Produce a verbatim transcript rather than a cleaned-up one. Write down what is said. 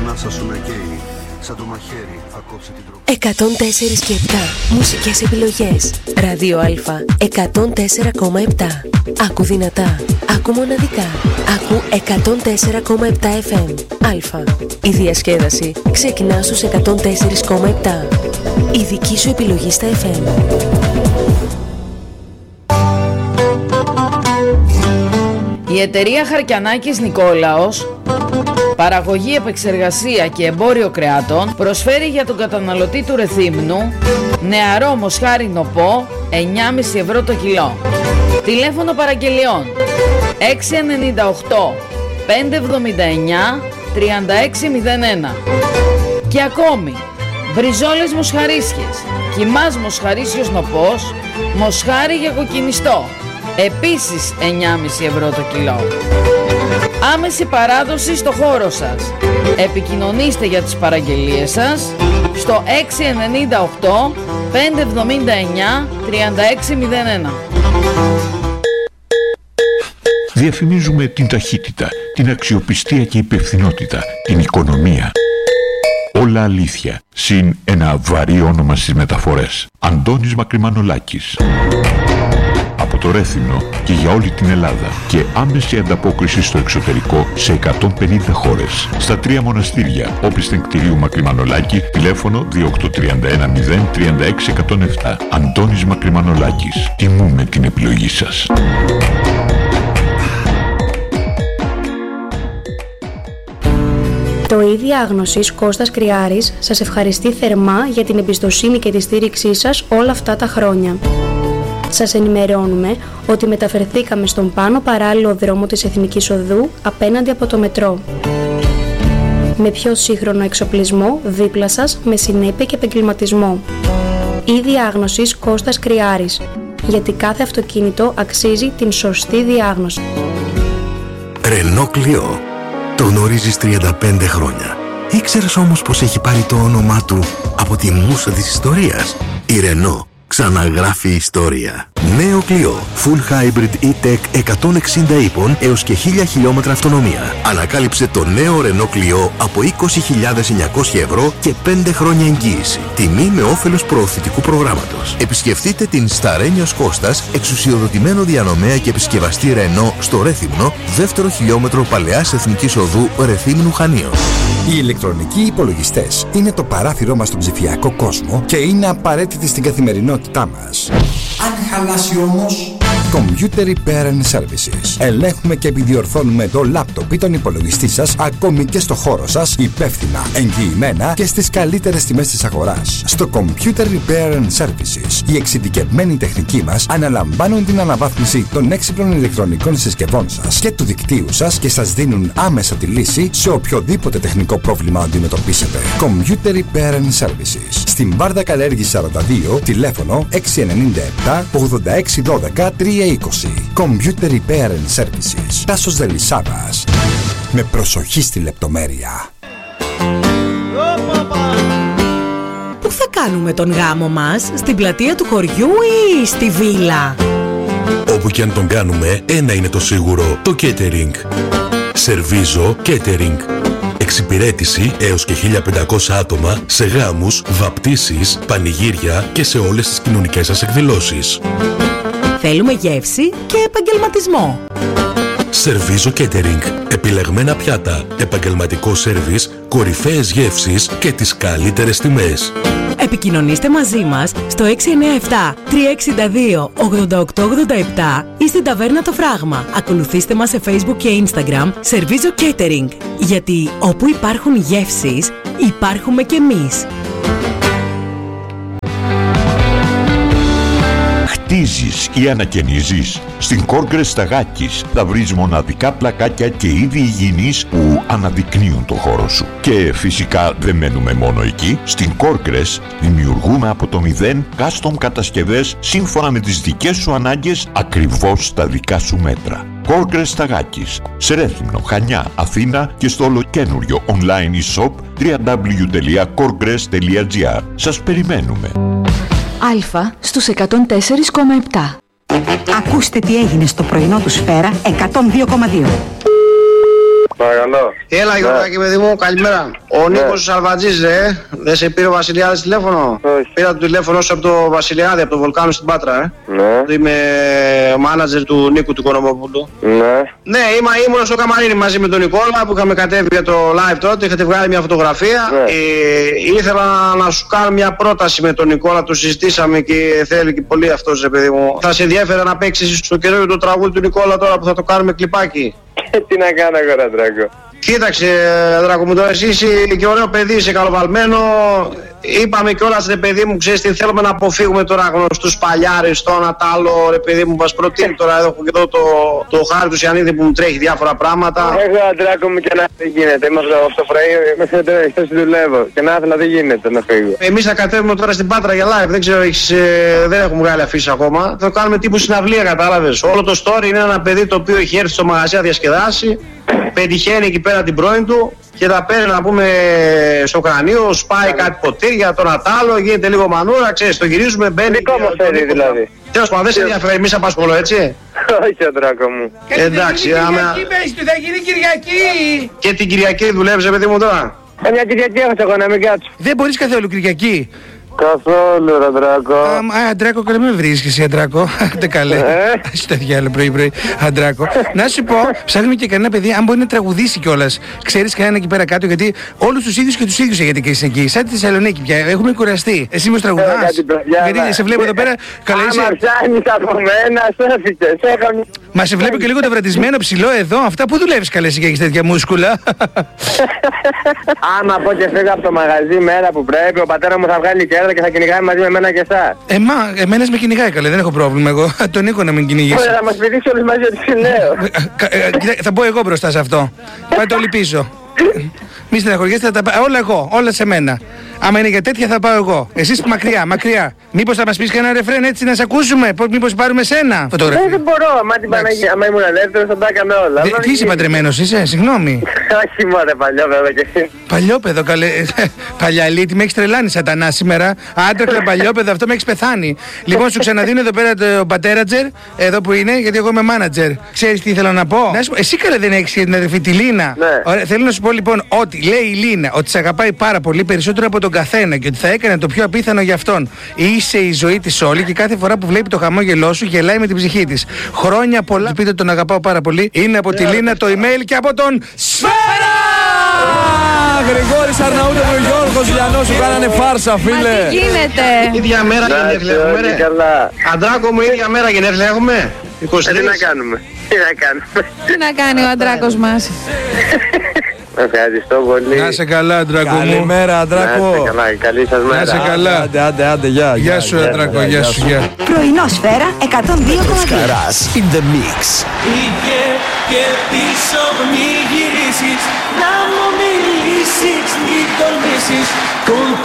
ανάσα σου να καίει. Σαν το μαχαίρι θα κόψει την τροπή. εκατόν τέσσερα και επτά μουσικές επιλογές. Ράδιο Α εκατόν τέσσερα κόμμα επτά. Άκου δυνατά, άκου μοναδικά. Άκου εκατόν τέσσερα κόμμα επτά εφ εμ. Α. Η διασκέδαση ξεκινά στους εκατόν τέσσερα κόμμα επτά. Η δική σου επιλογή στα εφ εμ. Η εταιρεία Χαρκιανάκης Νικόλαος, παραγωγή, επεξεργασία και εμπόριο κρεάτων, προσφέρει για τον καταναλωτή του Ρεθύμνου νεαρό μοσχάρι νοπό εννιά κόμμα πέντε ευρώ το κιλό. Τηλέφωνο παραγγελιών έξι εννιά οκτώ πέντε εβδομήντα εννιά τριάντα έξι μηδέν ένα. Και ακόμη μπριζόλες μοσχαρίσιες, κιμάς μοσχαρίσιος νοπός, μοσχάρι για κοκκινιστό, επίσης εννιά κόμμα πέντε ευρώ το κιλό. Άμεση παράδοση στο χώρο σας. Επικοινωνήστε για τις παραγγελίες σας στο έξι εννιά οκτώ πέντε εβδομήντα εννιά τριάντα έξι μηδέν ένα. Διαφημίζουμε την ταχύτητα, την αξιοπιστία και υπευθυνότητα, την οικονομία. Όλα αλήθεια, συν ένα βαρύ όνομα στις μεταφορές. Αντώνης Μακρυμανολάκης. Από το Ρέθυμνο και για όλη την Ελλάδα και άμεση ανταπόκριση στο εξωτερικό σε εκατόν πενήντα χώρες. Στα τρία μοναστήρια, όπισθεν κτηρίου Μακρυμανολάκη, τηλέφωνο δύο οκτώ τρία ένα μηδέν τρία έξι ένα μηδέν επτά. Αντώνης Μακρυμανολάκης. Τιμούμε την επιλογή σας. Το ΙΔ Διάγνωσης Κώστας Κρυάρης σας ευχαριστεί θερμά για την εμπιστοσύνη και τη στήριξή σας όλα αυτά τα χρόνια. Σας ενημερώνουμε ότι μεταφερθήκαμε στον πάνω παράλληλο δρόμο της Εθνικής Οδού απέναντι από το μετρό. Με πιο σύγχρονο εξοπλισμό δίπλα σας, με συνέπεια και επαγγελματισμό. ΙΔ Διάγνωσης Κώστας Κρυάρης, γιατί κάθε αυτοκίνητο αξίζει την σωστή διάγνωση. Ρενό Κλιό. Το γνωρίζεις τριάντα πέντε χρόνια. Ήξερες όμως πως έχει πάρει το όνομά του από τη μούσα της ιστορίας? Η Ρενό ξαναγράφει ιστορία. Νέο Clio Full Hybrid E-Tech εκατόν εξήντα ύπων έως και χίλια χιλιόμετρα αυτονομία. Ανακάλυψε το νέο Renault Clio από είκοσι χιλιάδες εννιακόσια ευρώ και πέντε χρόνια εγγύηση. Τιμή με όφελος προωθητικού προγράμματος. Επισκεφτείτε την Σταρένιος Κώστας, εξουσιοδοτημένο διανομέα και επισκευαστή Renault στο Ρέθυμνο, δεύτερο χιλιόμετρο Παλαιάς Εθνικής Οδού Ρεθύμνου Χανίων. Οι ηλεκτρονικοί υπολογιστές είναι το παράθυρό μας στον ψηφιακό κόσμο και είναι απαραίτητοι στην καθημερινότητά μας. Αν χαλάσει όμως... Computer Repair and Services. Ελέγχουμε και επιδιορθώνουμε το λάπτοπ ή τον υπολογιστή σας ακόμη και στο χώρο σας, υπεύθυνα, εγγυημένα και στις καλύτερες τιμές της αγοράς. Στο Computer Repair and Services, οι εξειδικευμένοι τεχνικοί μας αναλαμβάνουν την αναβάθμιση των έξυπνων ηλεκτρονικών συσκευών σας και του δικτύου σας και σας δίνουν άμεσα τη λύση σε οποιοδήποτε τεχνικό πρόβλημα αντιμετωπίσετε. Computer Repair and Services. Στην Βάρδα Καλέργης σαράντα δύο, τηλέφωνο έξι εννιά επτά ογδόντα έξι δώδεκα τρία είκοσι. Computer Repair and Services. Τάσος Δελισσάβας. Με προσοχή στη λεπτομέρεια. Πού θα κάνουμε τον γάμο μας? Στην πλατεία του χωριού ή στη βίλα? Όπου και αν τον κάνουμε, ένα είναι το σίγουρο: το catering. Σερβίζο Catering. Εξυπηρέτηση έως και χίλια πεντακόσια άτομα σε γάμους, βαπτίσεις, πανηγύρια και σε όλες τις κοινωνικές σας εκδηλώσεις. Θέλουμε γεύση και επαγγελματισμό. Σερβίζο Catering. Επιλεγμένα πιάτα, επαγγελματικό σέρβις, κορυφαίες γεύσεις και τις καλύτερες τιμές. Επικοινωνήστε μαζί μας στο έξι εννιά επτά τρία έξι δύο ογδόντα οκτώ ογδόντα επτά ή στην Ταβέρνα Το Φράγμα. Ακολουθήστε μας σε Facebook και Instagram Σερβίζο Catering. Γιατί όπου υπάρχουν γεύσεις, υπάρχουμε κι εμείς. Χτίζεις ή ανακαινίζεις? Στην Corgres Σταγάκης θα βρεις μοναδικά πλακάκια και είδη υγιεινής που αναδεικνύουν το χώρο σου. Και φυσικά δεν μένουμε μόνο εκεί. Στην Corgres δημιουργούμε από το μηδέν custom κατασκευές σύμφωνα με τις δικές σου ανάγκες, ακριβώς στα δικά σου μέτρα. Corgres Σταγάκης, σε Ρέθυμνο, Χανιά, Αθήνα και στο ολοκένουριο online e-shop double-u double-u double-u τελεία corgres τελεία gr. Σας περιμένουμε. Αλφα στους εκατόν τέσσερα κόμμα επτά. Ακούστε τι έγινε στο πρωινό του Σφαίρα εκατόν δύο κόμμα δύο. Παρακαλώ. Έλα, Γιώργακι, παιδί μου, καλημέρα. Ο ναι. Νίκος Αλβατζής, ρε. Δεν σε πήρε ο Βασιλιάδης τηλέφωνο? Όχι. Πήρα το τηλέφωνο σου από το Βασιλιάδη, από το Βολκάνο στην Πάτρα, ε. Ναι. Είμαι μάνατζερ του Νίκου του Οικονομόπουλου. Ναι. Ναι, είμαι, ήμουν στο καμαρίνι μαζί με τον Νικόλα που είχαμε κατέβει για το live τότε. Είχατε βγάλει μια φωτογραφία. Ναι. Ε, ήθελα να σου κάνω μια πρόταση με τον Νικόλα. Το συζητήσαμε και θέλει και πολύ αυτός, ρε παιδί μου. Θα σε ενδιαφέρε να παίξεις στο καινούριο το τραγούδι του Νικόλα τώρα που θα το κάνουμε κλιπάκι? Τι να κάνω εγώ, ρε Δράκο. Κοίταξε, Δράκο μου, τώρα εσύ είσαι και ωραίο παιδί, είσαι καλοβαλμένο. Είπαμε κιόλας, ρε παιδί μου, ξέρεις τι θέλουμε να αποφύγουμε τώρα, γνωστούς παλιάρες, το ένα τ' άλλο, ρε παιδί μου, μας προτείνει τώρα. Εδώ έχω και εδώ το, το χάρι του Σιανίδη που μου τρέχει διάφορα πράγματα. Εγώ, Δράκο μου, και να δεν γίνεται. Είμαστε στο πρωί, μέσα δουλεύω. Και να ήθελα δεν γίνεται να φύγω. Εμείς θα κατέβουμε τώρα στην Πάτρα για live, δεν ξέρω, έχεις, ε, δεν έχουμε βγάλει αφήσεις ακόμα. Θα κάνουμε τύπου συναυλία, κατάλαβες. Όλο το story είναι ένα παιδί το οποίο έχει έρθει στο μαγαζί να διασκεδάσει. Πετυχαίνει εκεί πέρα την πρώην του και τα παίρνει να πούμε στο κρανίο, σπάει κάτι ποτήρια, τον ατάλο, γίνεται λίγο μανούρα, ξέρεις, το γυρίζουμε, μπαίνει. Δικό μου θέλει δηλαδή. Τέλος πάντων, δεν σε ενδιαφέρει, εμείς απασχολώ, έτσι. Όχι, Δράκο μου. Εντάξει, άμα... θα γίνει Κυριακή. Και την Κυριακή δουλεύεις, παιδί μου, τώρα? Ε, μια Κυριακή έχω εγώ να μην κάτσω. Δεν μπορείς καθόλου Κυριακή? Καθόλου, ρε Αντράκο. Α, Αντράκο, καλά με βρίσκεις, Αντράκο. Δεν καλέ. Στο διάλογο πρωί-πρωί, Αντράκο. Να σου πω, ψάχνουμε και κανένα παιδί, αν μπορεί να τραγουδήσει κιόλας. Ξέρεις κανένα εκεί πέρα κάτω, γιατί όλους τους ίδιους και τους ίδιους έχετε και εκεί. Σαν τη Θεσσαλονίκη πια, έχουμε κουραστεί. Εσύ μες τραγουδάς. Γιατί σε βλέπω εδώ πέρα, καλά είσαι. Άμα ψάχνεις από μένα, σώθηκες. Μα σε βλέπω και λίγο το βραντισμένο ψηλό εδώ. Αυτά που δουλεύεις καλέ και έχεις τέτοια μούσκουλα. Άμα πω και φύγω από το μαγαζί μέρα που πρέπει, ο πατέρα μου θα βγάλει κέρδα και θα κυνηγάει μαζί με μένα και εσά. Ε, μα, εμένας με κυνηγάει καλέ, δεν έχω πρόβλημα εγώ. Τον Νίκο να μην κυνηγήσει. Ωραία, θα μας πηδήξει όλους μαζί ότι συνέω. Θα μπω εγώ μπροστά σε αυτό. Πάτε όλοι πίσω. Μη στεναχωριέστε, θα τα πάω όλα εγώ, όλα σε μένα. Άμα είναι για τέτοια θα πάω εγώ. Εσείς μακριά, μακριά. Μήπως θα μας πεις κανένα ρεφρέν έτσι να σε ακούσουμε? Μήπως πάρουμε σένα φωτογραφία? Δεν, δεν μπορώ, μα την Παναγία, άμα ήμουν ελεύθερος θα τα έκανα όλα. Δε, τι είσαι παντρεμένος, είσαι, συγγνώμη. Όχι μωρέ, παλιόπαιδο κι εσύ. Παλιόπαιδο, καλέ. Παλιαλίτη, με έχεις τρελάνει σατανά σήμερα. Άντρεκλα παλιόπαιδο, αυτό με έχεις πεθάνει. Λοιπόν, σου ξαναδίνω εδώ πέρα το πατέρατζερ, εδώ που είναι, γιατί εγώ είμαι μάνατζερ. Ξέρεις τι ήθελα να πω? Να σου, εσύ καλέ δεν έχεις την αδερφή τη Λίνα? Ναι. Ωραία, θέλω να σου πω λοιπόν ότι λέει η Λίνα ότι σε αγαπάει πάρα πολύ περισσότερο από τον καθένα και ότι θα έκανε το πιο απίθανο για αυτόν. Είσαι η ζωή της όλη και κάθε φορά που βλέπει το χαμόγελό σου γελάει με την ψυχή της. Χρόνια πολλά. Πείτε τον αγαπάω πάρα πολύ. Είναι από τη Λίνα το email και από τον Σφαίρα! Γρηγόρης Αρναούτογλου, Γιώργος Λιανός, σου κάνανε φάρσα, φίλε. Μα τι γίνεται? Ίδια μέρα γενέθλια έχουμε, ρε. Αντράκο μου, ίδια μέρα γενέθλια έχουμε. είκοσι τρεις. Τι να κάνουμε, τι να κάνουμε. Τι να κάνει ο Αντράκος μας? Ευχαριστώ πολύ. Να σε καλά, Αντράκο μου. Καλημέρα, Αντράκο. Να σε καλά, καλή σας μέρα. Να σε καλά. Άντε, άντε, άντε, γεια. Γεια σου, Αντράκο, γεια σου, γεια. Πρωινό Σφαίρα εκατόν δύο κόμμα δύο. Καράς in the mix. Πήγε και πίσω μη γυρίσεις, να μου μιλήσεις, μη τολμήσεις.